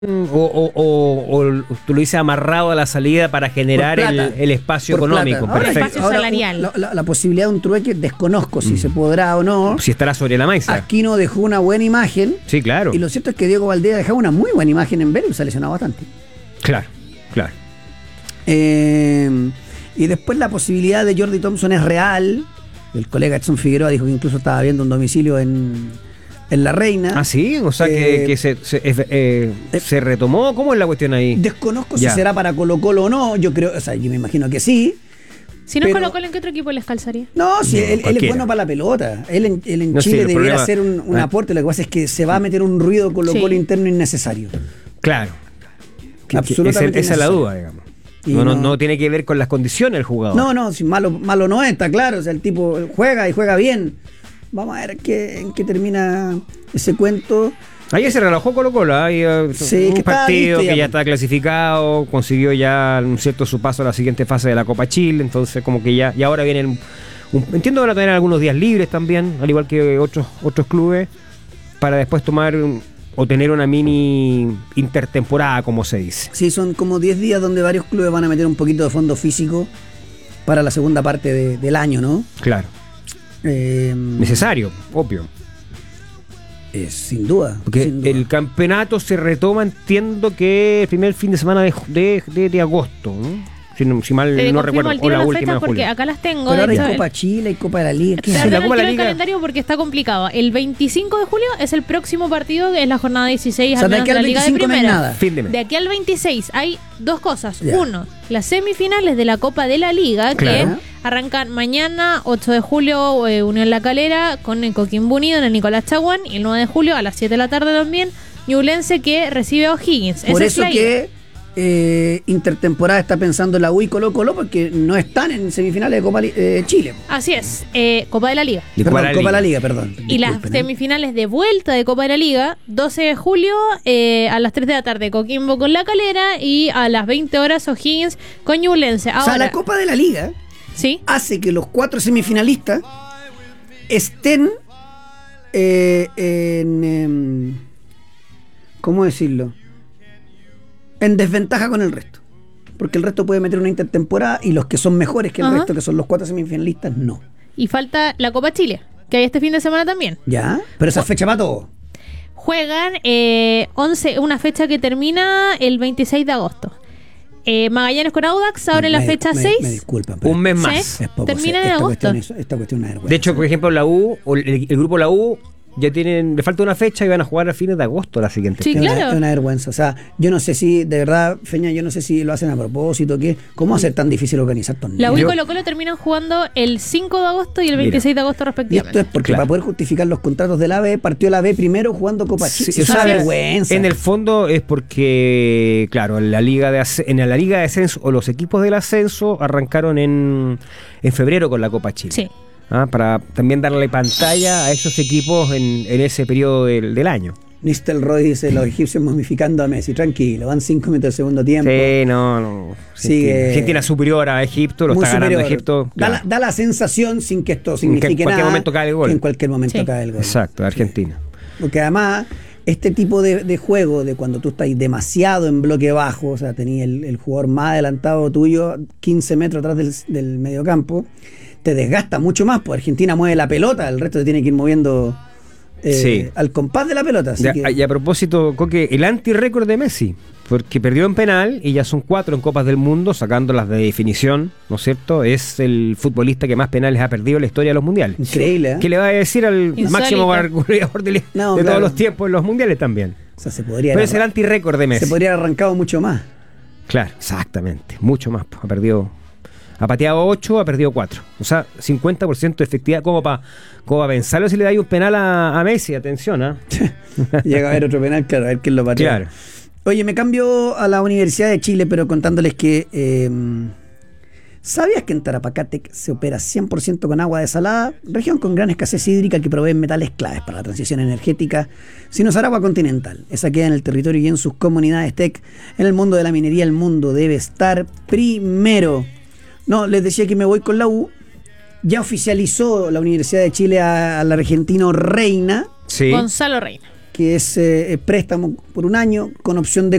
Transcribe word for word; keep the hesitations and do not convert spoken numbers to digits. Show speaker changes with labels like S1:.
S1: O, o, o, o tú lo dices amarrado a la salida para generar el, el espacio
S2: por
S1: económico.
S2: Ahora,
S1: Perfecto.
S3: El espacio
S2: ahora,
S3: salarial.
S2: La, la, la posibilidad de un trueque, desconozco si mm. se podrá o no.
S1: Si estará sobre la mesa.
S2: Aquino dejó una buena imagen.
S1: Sí, claro.
S2: Y lo cierto es que Diego Valdés ha dejado una muy buena imagen en Vélez, se ha lesionado bastante.
S1: Claro, claro.
S2: Eh, y después la posibilidad de Jordi Thompson es real. El colega Edson Figueroa dijo que incluso estaba viendo un domicilio en, en La Reina.
S1: Ah, sí, o sea que,
S2: eh, que
S1: se, se, eh, eh, se retomó. ¿Cómo es la cuestión ahí?
S2: Desconozco
S1: ya.
S2: si será para Colo Colo o no. Yo creo, o sea, yo me imagino que sí.
S3: Si no
S2: pero,
S3: Colo Colo, ¿en qué otro equipo les calzaría?
S2: No, si
S1: no,
S2: él, él es bueno para la pelota. Él en, él en
S1: no,
S2: Chile
S1: sí,
S2: debiera
S1: problema,
S2: hacer un, un
S1: ah,
S2: aporte. Lo que pasa es que se va a meter un ruido Colo Colo sí. interno innecesario.
S1: Claro.
S2: Que, Absolutamente
S1: esa, esa es la duda, digamos. No, no, no tiene que ver con las condiciones del jugador.
S2: No, no, si malo, malo no es, está claro. O sea, el tipo juega y juega bien. Vamos a ver qué, en qué termina ese cuento.
S1: Ayer se relajó Colo Colo, hay uh,
S2: sí,
S1: un
S2: que
S1: partido
S2: listo,
S1: que ya está clasificado, consiguió ya un cierto su paso a la siguiente fase de la Copa Chile, entonces como que ya, y ahora vienen, un, entiendo que van a tener algunos días libres también, al igual que otros otros clubes, para después tomar un, o tener una mini intertemporada, como se dice.
S2: Sí, son como diez días donde varios clubes van a meter un poquito de fondo físico para la segunda parte de, del año, ¿no?
S1: Claro.
S2: Eh,
S1: Necesario, obvio.
S2: Eh, sin duda.
S1: Porque
S2: sin duda.
S1: el campeonato se retoma, entiendo que el primer fin de semana de, de, de, de agosto, ¿no? Si, no, si mal
S3: Te
S1: no recuerdo,
S3: o
S1: la
S3: última
S1: fecha
S3: porque
S1: julio.
S3: Acá las tengo.
S2: Pero ahora
S3: hecho,
S2: hay Copa Chile, hay Copa de la Liga.
S3: ¿Qué?
S1: Sí, la Copa de la Liga.
S3: El calendario porque está complicado. El veinticinco de julio es el próximo partido, que es la jornada dieciséis,
S2: o sea,
S3: al menos de la Liga de Primera.
S2: No hay nada.
S1: Fin de,
S3: de aquí al veintiséis hay dos cosas.
S2: Ya.
S3: Uno, las semifinales de la Copa de la Liga,
S2: Claro.
S3: que arrancan mañana, ocho de julio, eh, Unión La Calera, con el Coquimbo Unido en el Nicolás Chaguán, y el nueve de julio a las siete de la tarde también, Ñublense, que recibe a O'Higgins.
S2: Por
S3: Esa
S2: eso
S3: es
S2: que eh, intertemporada está pensando la U y Colo Colo, porque no están en semifinales de Copa eh, Chile.
S3: Así es, eh, Copa de la Liga.
S1: De
S2: Perdón,
S1: Copa de la
S2: Copa de la
S1: Liga.
S2: Liga, perdón.
S3: Y
S2: Disculpen,
S3: las
S2: ¿eh?
S3: semifinales de vuelta de Copa de la Liga, doce de julio eh, a las tres de la tarde, Coquimbo con La Calera, y a las veinte horas O'Higgins con Ñublense. Ahora,
S2: O sea, la Copa de la Liga
S3: ¿sí?
S2: hace que los cuatro semifinalistas estén eh, en... Eh, ¿cómo decirlo? En desventaja con el resto. Porque el resto puede meter una intertemporada y los que son mejores que el
S3: Ajá.
S2: resto, que son los cuatro semifinalistas, no.
S3: Y falta la Copa Chile, que hay este fin de semana también.
S2: ¿Ya? Pero esa fecha va todo.
S3: Juegan eh, once, una fecha que termina el veintiséis de agosto. Eh, Magallanes con Audax, ahora en la
S2: Me-
S3: fecha
S2: me-
S3: seis.
S2: Me disculpan. pero
S1: Un mes
S3: ¿Sí?
S1: más.
S2: es poco,
S3: Termina
S2: sí,
S3: en
S2: esta
S3: agosto.
S2: cuestión es- esta cuestión es una vergüenza.
S1: De hecho, por ejemplo, la U, o el, el grupo La U, ya tienen, le falta una fecha y van a jugar a fines de agosto la siguiente.
S3: Sí,
S2: es una,
S3: claro.
S2: es una vergüenza. O sea, yo no sé si, de verdad, Feña, yo no sé si lo hacen a propósito, ¿qué? ¿Cómo hacer tan difícil organizar torneos?
S3: La U y
S1: Yo-
S3: Colo Colo terminan jugando el cinco de agosto y el
S1: Mira.
S3: veintiséis de agosto
S2: Y esto
S3: respectivamente.
S2: es porque
S1: Claro.
S2: para poder justificar los contratos de la B, partió la B primero jugando Copa Chile.
S1: Sí,
S2: es
S1: o
S2: una
S1: sea,
S2: vergüenza.
S1: En el fondo es porque, claro, en la liga de asc- en la liga de ascenso o los equipos del ascenso arrancaron en, en febrero con la Copa Chile.
S3: Sí.
S1: Ah, para también darle pantalla a esos equipos en, en ese periodo del, del año.
S2: Nistelrooy dice, los egipcios momificando a Messi. Tranquilo, van cinco minutos del segundo tiempo.
S1: Sí, no, no.
S2: Sigue-
S1: Argentina, Argentina superior a Egipto, lo
S2: Muy
S1: está ganando
S2: superior.
S1: Egipto.
S2: Da,
S1: claro.
S2: la, da la sensación, sin que esto signifique
S1: en cualquier
S2: nada,
S1: momento cae el gol.
S2: que en cualquier momento
S3: Sí.
S2: cae el gol.
S1: Exacto, Argentina.
S2: Porque además, este tipo de, de juego, de cuando tú estás demasiado en bloque bajo, o sea, tenías el, el jugador más adelantado tuyo, quince metros atrás del, del mediocampo, te desgasta mucho más, pues Argentina mueve la pelota, el resto te tiene que ir moviendo eh,
S1: Sí.
S2: al compás de la pelota. Así
S1: Ya,
S2: que,
S1: y a propósito, Coque, el anti-récord de Messi, porque perdió en penal y ya son cuatro en Copas del Mundo, sacándolas de definición, ¿no es cierto? Es el futbolista que más penales ha perdido en la historia de los mundiales.
S2: increíble, ¿eh?
S1: ¿Qué le va a decir al
S3: Insólito.
S1: máximo goleador de,
S2: No,
S1: de
S2: claro.
S1: todos los tiempos en los mundiales también?
S2: O sea, se podría,
S1: Pero
S2: haber-
S1: es el anti-récord de Messi.
S2: se podría haber arrancado mucho más.
S1: Claro, exactamente, mucho más. pues, Ha perdido, ha pateado ocho, ha perdido cuatro. O sea, cincuenta por ciento de efectividad. ¿Cómo para como pa pensarlo si le dais un penal a, a Messi? Atención, ¿ah?
S2: Llega a haber otro penal, claro, a ver quién lo patea.
S1: Claro.
S2: Oye, me cambio a la Universidad de Chile, pero contándoles que... eh, ¿sabías que en Tarapacátek se opera cien por ciento con agua desalada? Región con gran escasez hídrica que provee metales claves para la transición energética. Sin usar agua continental. Esa queda en el territorio y en sus comunidades T E C. En el mundo de la minería, el mundo debe estar primero. No, les decía que me voy con la U. Ya oficializó la Universidad de Chile a- al argentino Reina,
S1: Sí.
S3: Gonzalo Reina.
S2: que que es eh, préstamo por un año con opción de